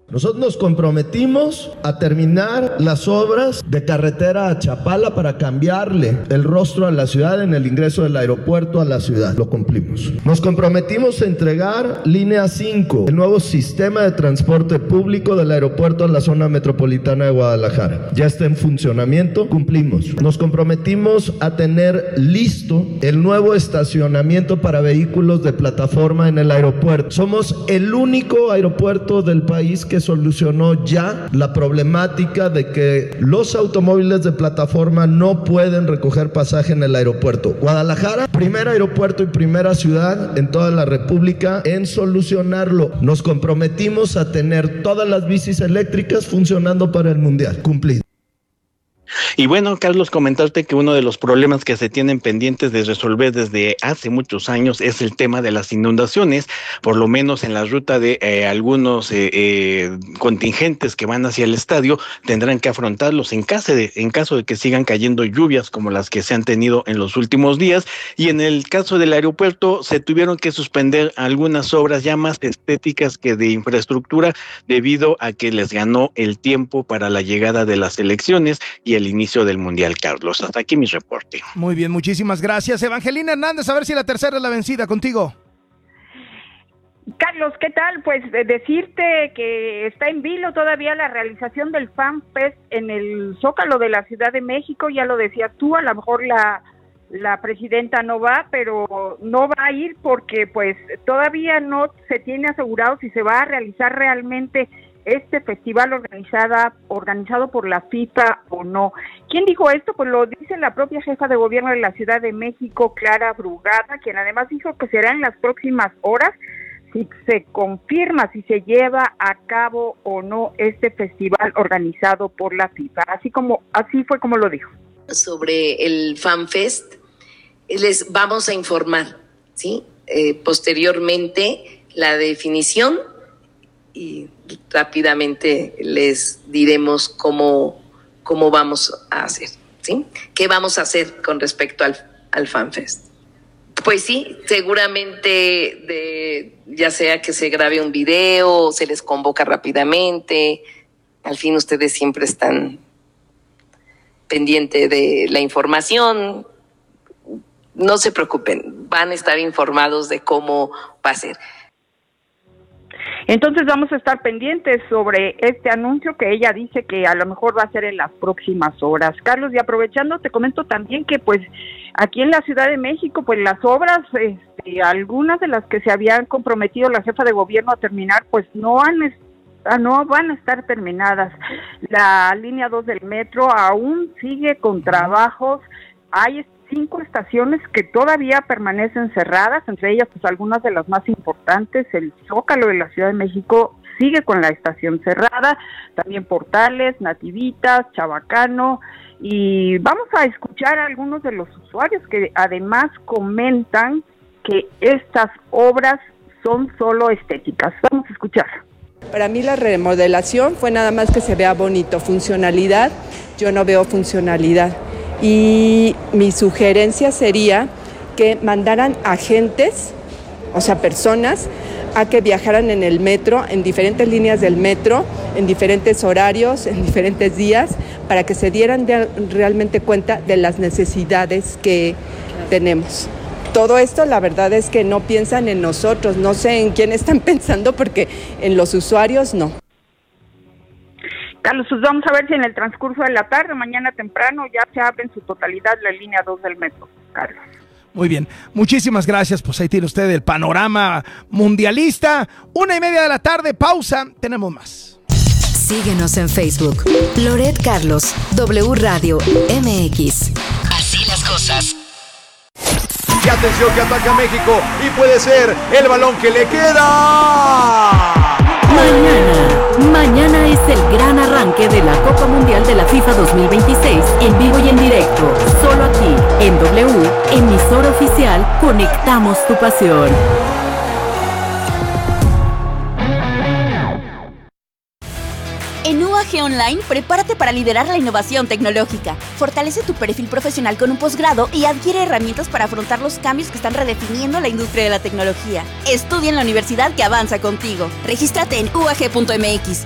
Nosotros nos comprometimos a terminar las obras de carretera a Chapala para cambiarle el rostro a la ciudad en el ingreso del aeropuerto a la ciudad. Lo cumplimos. Nos comprometimos a entregar línea 5, el nuevo sistema de transporte público del aeropuerto a la zona metropolitana de Guadalajara. Ya está en funcionamiento, cumplimos. Nos comprometimos a tener listo el nuevo estacionamiento para vehículos de plataforma en el aeropuerto. Somos el único aeropuerto del país que solucionó ya la problemática de que los automóviles de plataforma no pueden recoger pasaje en el aeropuerto. Guadalajara, primer aeropuerto y primera ciudad en toda la República en solucionarlo. Nos comprometimos a tener todas las bicis eléctricas funcionando para el Mundial. Cumplido. Y bueno, Carlos, comentarte que uno de los problemas que se tienen pendientes de resolver desde hace muchos años es el tema de las inundaciones, por lo menos en la ruta de algunos contingentes que van hacia el estadio tendrán que afrontarlos en caso de que sigan cayendo lluvias como las que se han tenido en los últimos días. Y en el caso del aeropuerto se tuvieron que suspender algunas obras ya más estéticas que de infraestructura debido a que les ganó el tiempo para la llegada de las elecciones y el inicio del Mundial, Carlos. Hasta aquí mi reporte. Muy bien, muchísimas gracias. Evangelina Hernández, a ver si la tercera es la vencida contigo. Carlos, ¿qué tal? Pues decirte que está en vilo todavía la realización del Fan Fest en el Zócalo de la Ciudad de México. Ya lo decías tú, a lo mejor la presidenta no va, pero no va a ir porque pues todavía no se tiene asegurado si se va a realizar realmente este festival organizado por la FIFA o no. ¿Quién dijo esto? Pues lo dice la propia jefa de gobierno de la Ciudad de México, Clara Brugada, quien además dijo que será en las próximas horas si se confirma si se lleva a cabo o no este festival organizado por la FIFA. Así fue como lo dijo. Sobre el FanFest, les vamos a informar, ¿sí? Posteriormente la definición y rápidamente les diremos cómo vamos a hacer, ¿sí? ¿Qué vamos a hacer con respecto al FanFest? Pues sí, seguramente ya sea que se grabe un video, se les convoca rápidamente. Al fin ustedes siempre están pendientes de la información. No se preocupen, van a estar informados de cómo va a ser. Entonces vamos a estar pendientes sobre este anuncio que ella dice que a lo mejor va a ser en las próximas horas. Carlos, y aprovechando, te comento también que pues aquí en la Ciudad de México, pues las obras, algunas de las que se habían comprometido la jefa de gobierno a terminar, pues no van a estar terminadas. La línea 2 del metro aún sigue con trabajos. Hay 5 estaciones que todavía permanecen cerradas, entre ellas pues algunas de las más importantes. El Zócalo de la Ciudad de México sigue con la estación cerrada, también Portales, Nativitas, Chabacano, y vamos a escuchar a algunos de los usuarios que además comentan que estas obras son solo estéticas. Vamos a escuchar. Para mí la remodelación fue nada más que se vea bonito. Funcionalidad, yo no veo funcionalidad. Y mi sugerencia sería que mandaran agentes, o sea, personas, a que viajaran en el metro, en diferentes líneas del metro, en diferentes horarios, en diferentes días, para que se dieran realmente cuenta de las necesidades que tenemos. Todo esto, la verdad es que no piensan en nosotros, no sé en quién están pensando, porque en los usuarios no. Carlos, pues vamos a ver si en el transcurso de la tarde, mañana temprano, ya se abre en su totalidad la línea 2 del metro, Carlos. Muy bien, muchísimas gracias, pues ahí tiene usted el panorama mundialista. 1:30 de la tarde, pausa, tenemos más. Síguenos en Facebook, Loret Carlos, W Radio MX. Así las cosas. Y atención que ataca México y puede ser el balón que le queda. Mañana es el gran arranque de la Copa Mundial de la FIFA 2026 en vivo y en directo, solo aquí en W, emisora oficial, conectamos tu pasión. En UAG Online, prepárate para liderar la innovación tecnológica. Fortalece tu perfil profesional con un posgrado y adquiere herramientas para afrontar los cambios que están redefiniendo la industria de la tecnología. Estudia en la universidad que avanza contigo. Regístrate en uag.mx.